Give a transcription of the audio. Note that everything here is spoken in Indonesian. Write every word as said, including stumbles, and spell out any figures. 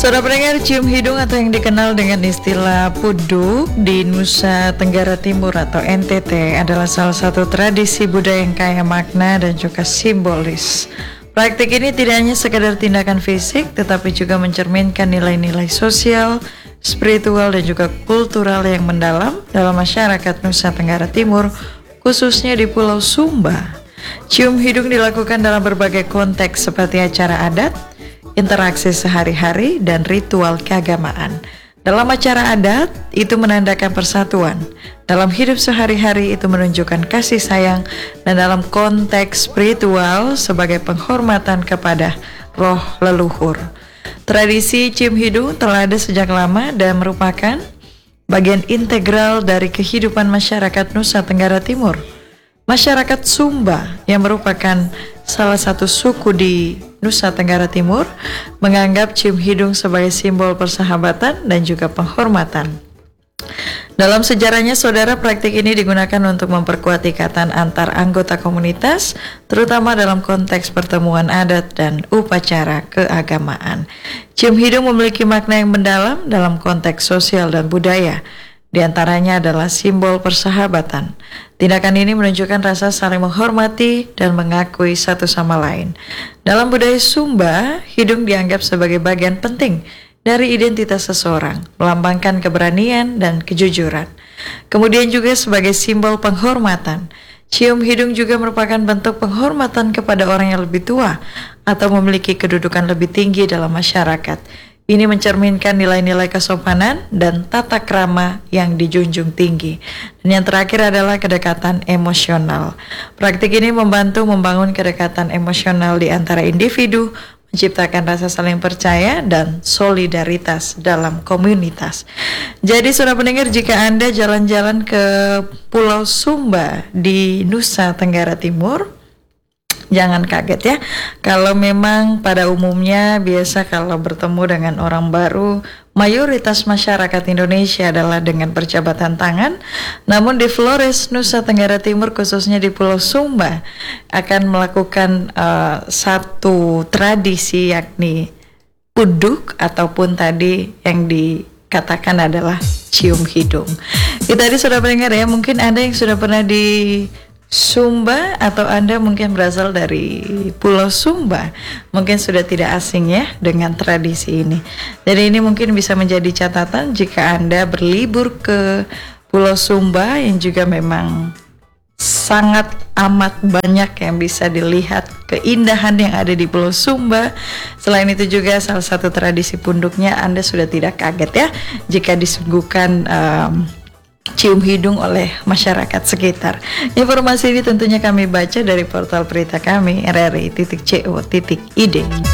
Saudara pendengar, cium hidung atau yang dikenal dengan istilah puduk di Nusa Tenggara Timur atau N T T adalah salah satu tradisi budaya yang kaya makna dan juga simbolis. Praktik ini tidak hanya sekadar tindakan fisik, tetapi juga mencerminkan nilai-nilai sosial, spiritual dan juga kultural yang mendalam dalam masyarakat Nusa Tenggara Timur, khususnya di Pulau Sumba. Cium hidung dilakukan dalam berbagai konteks seperti acara adat, interaksi sehari-hari, dan ritual keagamaan. Dalam acara adat, itu menandakan persatuan. Dalam hidup sehari-hari, itu menunjukkan kasih sayang. Dan dalam konteks spiritual, sebagai penghormatan kepada roh leluhur. Tradisi cium hidung telah ada sejak lama dan merupakan bagian integral dari kehidupan masyarakat Nusa Tenggara Timur. Masyarakat Sumba yang merupakan salah satu suku di Nusa Tenggara Timur menganggap cium hidung sebagai simbol persahabatan dan juga penghormatan. Dalam sejarahnya, saudara, praktik ini digunakan untuk memperkuat ikatan antar anggota komunitas, terutama dalam konteks pertemuan adat dan upacara keagamaan. Cium hidung memiliki makna yang mendalam dalam konteks sosial dan budaya. Di antaranya adalah simbol persahabatan. Tindakan ini menunjukkan rasa saling menghormati dan mengakui satu sama lain. Dalam budaya Sumba, hidung dianggap sebagai bagian penting dari identitas seseorang, melambangkan keberanian dan kejujuran. Kemudian juga sebagai simbol penghormatan. Cium hidung juga merupakan bentuk penghormatan kepada orang yang lebih tua atau memiliki kedudukan lebih tinggi dalam masyarakat. Ini mencerminkan nilai-nilai kesopanan dan tata krama yang dijunjung tinggi. Dan yang terakhir adalah kedekatan emosional. Praktik ini membantu membangun kedekatan emosional di antara individu, menciptakan rasa saling percaya dan solidaritas dalam komunitas. Jadi saudara pendengar, jika Anda jalan-jalan ke Pulau Sumba di Nusa Tenggara Timur, jangan kaget ya, kalau memang pada umumnya biasa kalau bertemu dengan orang baru, mayoritas masyarakat Indonesia adalah dengan perjabatan tangan. Namun di Flores, Nusa Tenggara Timur, khususnya di Pulau Sumba, akan melakukan uh, satu tradisi, yakni puduk ataupun tadi yang dikatakan adalah cium hidung. Itu tadi sudah pendengar ya, mungkin Anda yang sudah pernah di Sumba atau Anda mungkin berasal dari Pulau Sumba, mungkin sudah tidak asing ya dengan tradisi ini. Jadi ini mungkin bisa menjadi catatan jika Anda berlibur ke Pulau Sumba, yang juga memang sangat amat banyak yang bisa dilihat, keindahan yang ada di Pulau Sumba. Selain itu juga salah satu tradisi punduknya, Anda sudah tidak kaget ya jika disuguhkan um, cium hidung oleh masyarakat sekitar. Informasi ini tentunya kami baca dari portal berita kami r r i titik co titik i d.